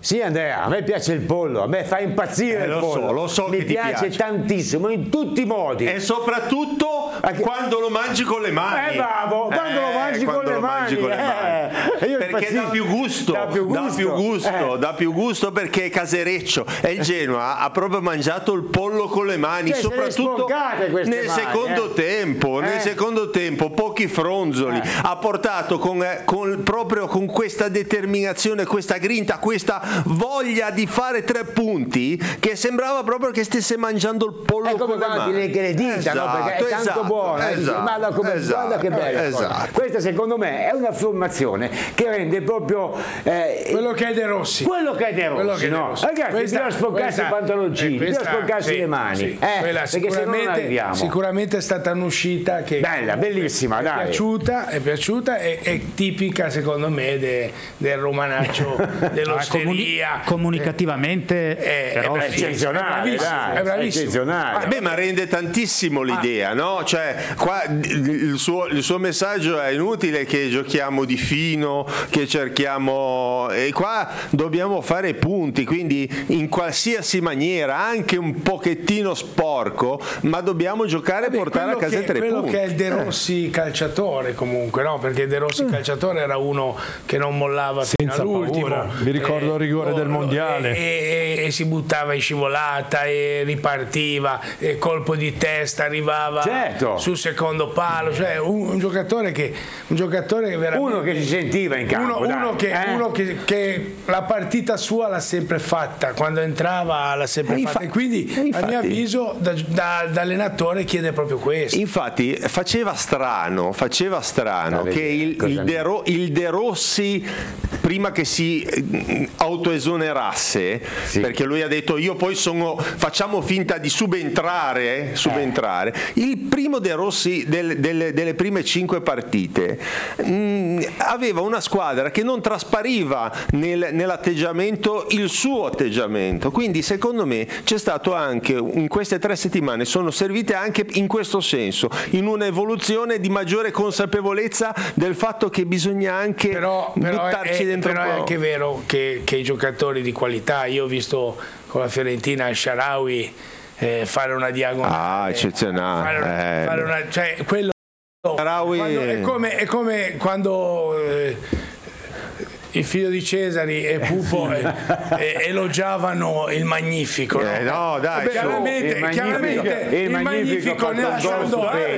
Sì, Andrea, a me piace il pollo, a me fa impazzire il pollo. Lo so mi che ti piace tantissimo, in tutti i modi. E soprattutto quando lo mangi con le mani. Bravo, quando lo mangi con le mani. Perché dà più gusto. Dà più gusto perché è casereccio. E il Genoa ha proprio mangiato il pollo con le mani, soprattutto nel secondo tempo. Nel secondo tempo, pochi fronzoli. Ha portato proprio con questa determinazione, questa grinta, questa voglia di fare 3 punti che sembrava proprio che stesse mangiando il pollo con le mani. Che le dita, no? Perché è tanto buono. Guarda che bello. Questa secondo me è una formazione che rende proprio quello che è De Rossi. Ragazzi, bisogna sporcarsi i pantaloncini, bisogna sporcarsi le mani. Perché se no non arriviamo. Sicuramente è stata un'uscita che bella, bellissima, è piaciuta, è tipica secondo me del romanaccio dell'osteria. Comunicativamente è eccezionale, è bravissimo. Ma rende tantissimo l'idea, no? Cioè, qua il suo messaggio è inutile che giochiamo di fino, che cerchiamo, e qua dobbiamo fare punti, quindi in qualsiasi maniera, anche un pochettino sporco, ma dobbiamo giocare e portare a casa 3 punti. Quello che è il De Rossi calciatore comunque, no? Perché De Rossi calciatore era uno che non mollava fino all'ultimo. Paura. Mi ricordo il rigore del mondiale e si buttava in scivolata e ripartiva, e colpo di testa arrivava sul secondo palo, cioè un giocatore che veramente, uno che si sentiva in campo, uno che la partita sua l'ha sempre fatta, quando entrava l'ha sempre fatta, e quindi a mio avviso da allenatore chiede proprio questo. Infatti faceva strano che il De Rossi, prima che si autoesonerasse, perché lui ha detto io poi facciamo finta di subentrare, il primo De Rossi delle prime 5 partite aveva una squadra che non traspariva nell'atteggiamento il suo atteggiamento, quindi secondo me c'è stato anche in queste 3 settimane, sono servite anche in questo senso, in un'evoluzione di maggiore consapevolezza del fatto che bisogna anche buttarci dentro. Però è anche vero che i giocatori di qualità, io ho visto con la Fiorentina il Shaarawy fare una diagonale, eccezionale, cioè quello è come quando il figlio di Cesari e Pupo elogiavano il Magnifico, no dai, chiaramente il Magnifico nella Sampdoria,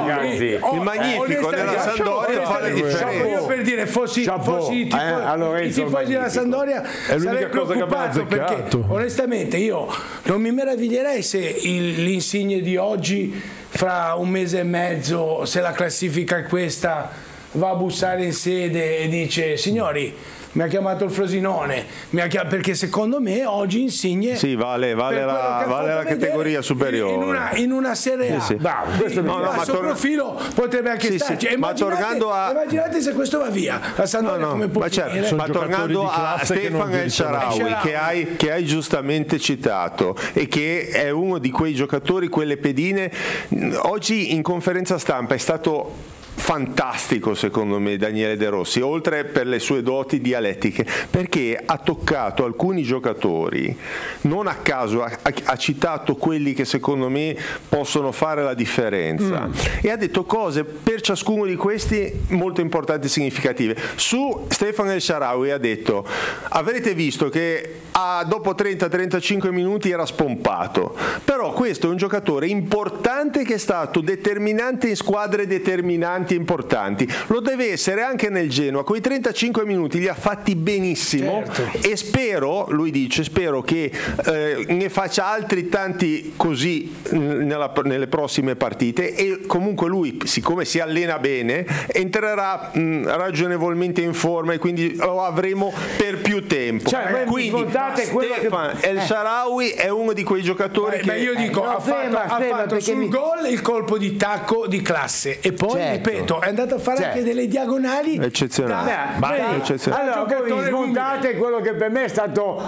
il Magnifico nella Sampdoria fa la differenza. Io per dire fossi i tifosi della Sampdoria sarei preoccupato, perché onestamente io non mi meraviglierei se l'Insigne di oggi, fra un mese e mezzo, se la classifica è questa, va a bussare in sede e dice signori, mi ha chiamato il Frosinone, perché secondo me oggi Insigne vale la categoria superiore in una Serie A. Ma sul profilo potrebbe anche starci. Immaginate se questo va via, la Sampdoria come può finire? Ma tornando a Stefan El Shaarawy, che hai giustamente citato, e che è uno di quei giocatori, quelle pedine, oggi in conferenza stampa è stato fantastico secondo me Daniele De Rossi, oltre per le sue doti dialettiche, perché ha toccato alcuni giocatori, non a caso ha citato quelli che secondo me possono fare la differenza, e ha detto cose per ciascuno di questi molto importanti e significative. Su Stefan El Shaarawy ha detto: avrete visto che dopo 30-35 minuti era spompato, però questo è un giocatore importante che è stato determinante in squadre determinanti importanti, lo deve essere anche nel Genoa. Quei 35 minuti li ha fatti benissimo, e spero che ne faccia altri tanti così nelle prossime partite, e comunque lui, siccome si allena bene, entrerà ragionevolmente in forma, e quindi lo avremo per più tempo. Quindi Stefan El Shaarawy è uno di quei giocatori che io dico ha fatto sul gol il colpo di tacco di classe, e poi ripeto, è andato a fare anche delle diagonali eccezionali. Allora voi smontate quello che per me è stato